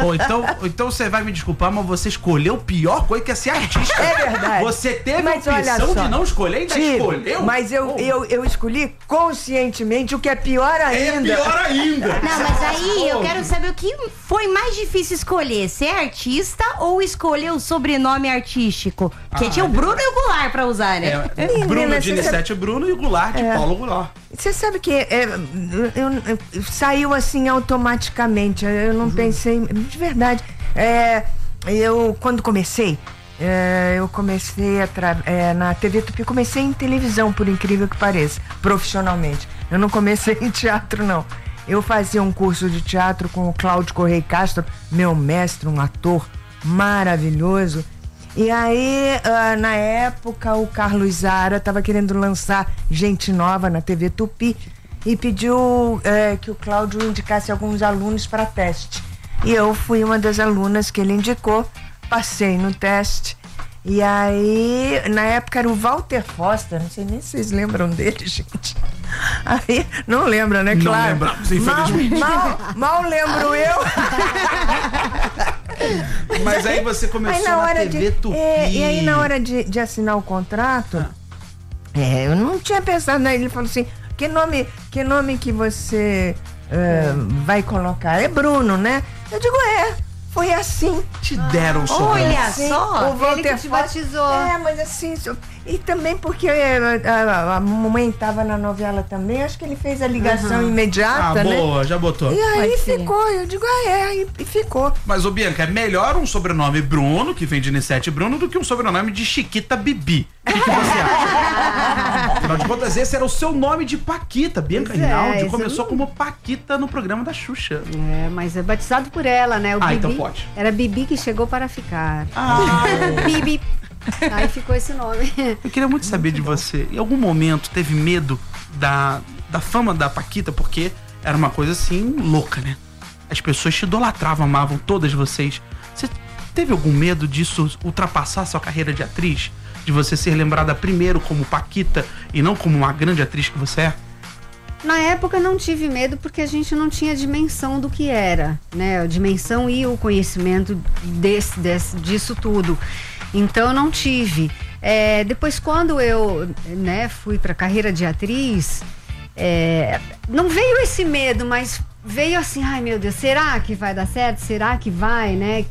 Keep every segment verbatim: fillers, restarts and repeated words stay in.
Ou então, ou então você vai me desculpar, mas você escolheu pior coisa que é ser artista. É verdade. Você teve Mas a opção olha só, de não escolher e ainda tive, escolheu? Mas eu, Oh. eu, eu escolhi conscientemente, o que é pior ainda. É pior ainda. Não, mas aí eu Oh. quero saber o que foi mais difícil escolher, ser artista ou escolher o sobrenome artístico? Porque Ah, tinha o é Bruno e o Goulart pra usar, né? É, Menina, Bruno de você sabe- Nissete Bruno e o Goulart de É. Paulo Goulart. Você sabe que é, eu, eu- eu- saiu assim automaticamente, eu não pensei, de verdade. É, eu, quando comecei, é, eu comecei a tra- é, na T V Tupi, comecei em televisão, por incrível que pareça, profissionalmente. Eu não comecei em teatro, não. Eu fazia um curso de teatro com o Cláudio Correia Castro, meu mestre, um ator maravilhoso. E aí, ah, na época, o Carlos Zara estava querendo lançar Gente Nova na T V Tupi e pediu eh, que o Cláudio indicasse alguns alunos para teste. E eu fui uma das alunas que ele indicou, passei no teste. E aí, na época era o Walter Foster, não sei nem se vocês lembram dele, gente. Aí, não lembra, né? Não Claro. lembramos, infelizmente. Mal, mal, mal lembro eu. Mas aí você começou na T V de, Tupi. é, e aí na hora de, de assinar o contrato, Ah. é, eu não tinha pensado, né? Ele falou assim, que nome, que nome que você é, vai colocar? É Bruno, né? Eu digo, é, foi assim. Te deram o sobrenome. Olha Assim, só, o Walter ele que te Foster- batizou. É, mas assim, so- e também porque é, a, a mamãe estava na novela também, acho que ele fez a ligação Ah, imediata, né? boa, já botou. E aí Pode ser. ficou, eu digo, ah, é, e, e ficou. Mas, ô Bianca, é melhor um sobrenome Bruno, que vem de Nissete Bruno, do que um sobrenome de Chiquita Bibi. O que, que você acha? Afinal de contas, esse era o seu nome de Paquita. Bianca Pois é, Rinaldi isso começou não- como Paquita no programa da Xuxa. É, mas é batizado por ela, né? O Ah, Bibi, então pode. Era Bibi que chegou para ficar. Ah, Bibi. Aí ficou esse nome. eu queria muito saber de você. Em algum momento teve medo da, da fama da Paquita? Porque era uma coisa assim louca, né? As pessoas te idolatravam, amavam todas vocês. Você teve algum medo disso ultrapassar sua carreira de atriz? De você ser lembrada primeiro como Paquita e não como uma grande atriz que você é? Na época não tive medo porque a gente não tinha dimensão do que era, né? A dimensão e o conhecimento desse, desse, disso tudo. Então eu não tive. É, depois quando eu, né, fui para carreira de atriz, é, não veio esse medo, mas veio assim, ai meu Deus, será que vai dar certo? Será que vai, né?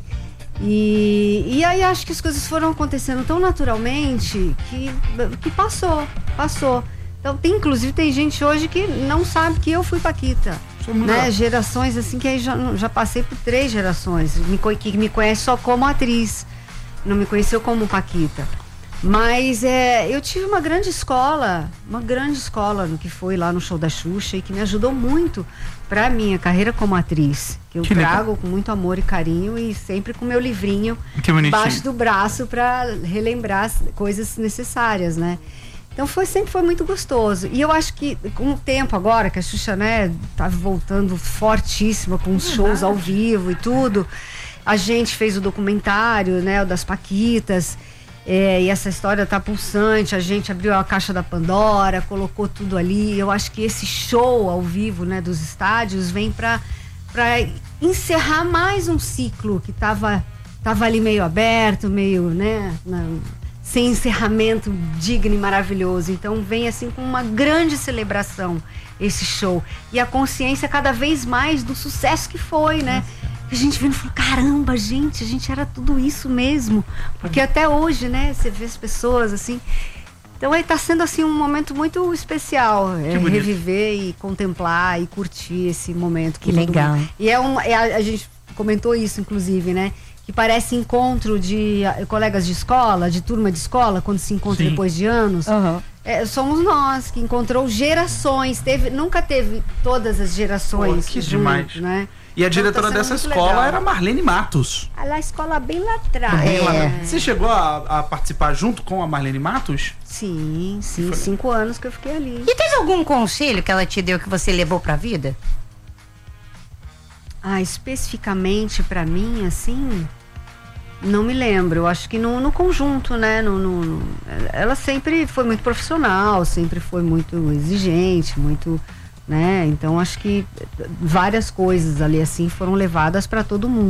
E, e aí acho que as coisas foram acontecendo tão naturalmente que, que passou, passou. Então, tem, inclusive, tem gente hoje que não sabe que eu fui Paquita. Né? Gerações assim que aí já, já passei por três gerações me, co- que me conhece só como atriz, não me conheceu como Paquita. Mas é, eu tive uma grande escola, uma grande escola no que foi lá no show da Xuxa e que me ajudou muito para minha carreira como atriz, que eu Que legal. trago com muito amor e carinho e sempre com meu livrinho Que bonitinho. embaixo do braço para relembrar as coisas necessárias, né? Então foi, sempre foi muito gostoso. E eu acho que com o tempo agora, que a Xuxa, né, tá voltando fortíssima com os shows ao vivo e tudo, a gente fez o documentário, né, o das Paquitas, é, e essa história tá pulsante, a gente abriu a caixa da Pandora, colocou tudo ali. Eu acho que esse show ao vivo, né, dos estádios vem para para encerrar mais um ciclo que tava, tava ali meio aberto, meio, né, na, sem encerramento digno e maravilhoso. Então vem assim com uma grande celebração esse show. E a consciência cada vez mais do sucesso que foi, né? A gente vendo e falou, caramba, gente, a gente era tudo isso mesmo. Porque até hoje, né, você vê as pessoas assim. Então aí tá sendo assim um momento muito especial, é, bonito. reviver e contemplar e curtir esse momento. Que com todo legal. mundo. E é um, é, a, a gente comentou isso, inclusive, né? Que parece encontro de eh, colegas de escola, de turma de escola, quando se encontra Sim. depois de anos. Uhum. É, somos nós que encontrou gerações. Teve, nunca teve todas as gerações. Pô, que junto, demais. Né? E a Então, diretora tá sendo dessa muito escola legal. era Marlene Matos. Ah, lá a escola bem lá atrás. Bem lá- É. Você chegou a, a participar junto com a Marlene Matos? Sim, sim. Foi. Cinco anos que eu fiquei ali. E teve algum conselho que ela te deu que você levou pra vida? Ah, especificamente pra mim, assim, não me lembro. Eu acho que no, no conjunto, né? No, no- no- ela sempre foi muito profissional, sempre foi muito exigente, muito, né? Então acho que várias coisas ali assim foram levadas pra todo mundo.